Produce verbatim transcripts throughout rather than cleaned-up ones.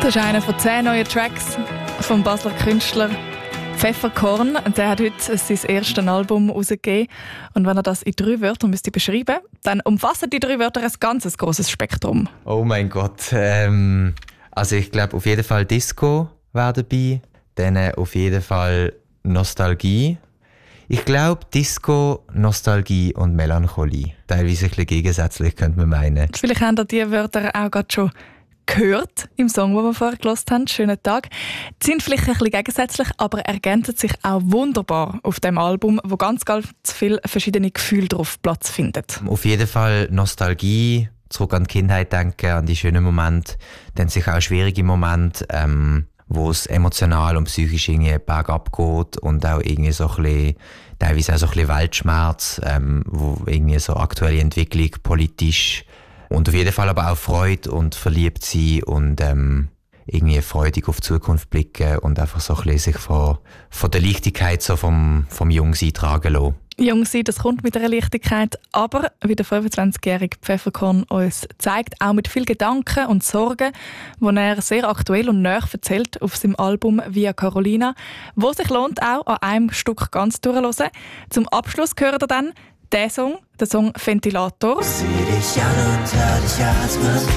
Das ist einer von zehn neuen Tracks vom Basler Künstler Pfefferkorn. Der hat heute sein erstes Album herausgegeben. Und wenn er das in drei Wörtern müsste beschreiben, dann umfassen die drei Wörter ein ganz grosses Spektrum. Oh mein Gott. Ähm, also ich glaube auf jeden Fall Disco wäre dabei. Dann auf jeden Fall Nostalgie. Ich glaube Disco, Nostalgie und Melancholie. Teilweise ein bisschen gegensätzlich, könnte man meinen. Vielleicht haben diese Wörter auch gerade schon gehört im Song, den wir vorher gehört haben. Schönen Tag. Die sind vielleicht ein bisschen gegensätzlich, aber ergänzen sich auch wunderbar auf dem Album, wo ganz, ganz viele verschiedene Gefühle drauf Platz finden. Auf jeden Fall Nostalgie, zurück an die Kindheit denken, an die schönen Momente, dann sicher auch schwierige Momente, ähm, wo es emotional und psychisch irgendwie bergab geht und auch irgendwie so ein bisschen, teilweise auch so ein bisschen Weltschmerz, ähm, wo irgendwie so aktuelle Entwicklung politisch und auf jeden Fall aber auch Freude und verliebt sein und ähm, irgendwie freudig auf die Zukunft blicken und einfach so ein bisschen sich von, von der Leichtigkeit so vom, vom Jungsein tragen lassen. Jung sein, das kommt mit einer Leichtigkeit, aber wie der fünfundzwanzigjährige Pfefferkorn uns zeigt, auch mit viel Gedanken und Sorgen, die er sehr aktuell und nahe erzählt auf seinem Album «Via Carolina», wo sich lohnt, auch an einem Stück ganz durchzuhören. Zum Abschluss hören wir dann den Song, den Song «Ventilator». Sieh dich an und hör dich atmen.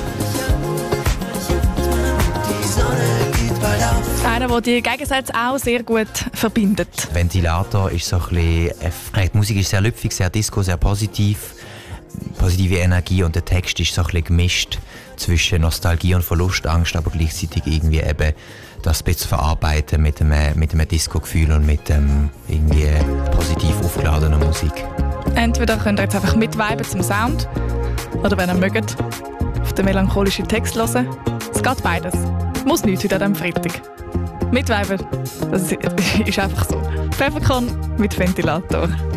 Die Sonne geht bald auf. Einer, der die Gegensätze auch sehr gut verbindet. Ventilator ist so ein bisschen, äh, die Musik ist sehr lüpfig, sehr disco, sehr positiv, positive Energie und der Text ist so ein bisschen gemischt zwischen Nostalgie und Verlustangst, aber gleichzeitig irgendwie eben das ein bisschen verarbeiten mit einem, mit einem Disco-Gefühl und mit ähm, irgendwie positiv aufgeladener Musik. Entweder könnt ihr jetzt einfach mitviben zum Sound oder wenn ihr mögt, auf den melancholischen Text hören. Es geht beides. Muss nichts heute an diesem Freitag. Mitviben, das ist einfach so. Pfefferkorn mit Ventilator.